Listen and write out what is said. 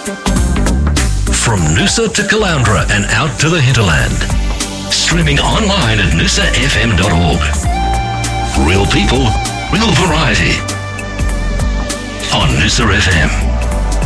From Noosa to Caloundra and out to the hinterland. Streaming online at noosafm.org. Real people, real variety. On Noosa FM.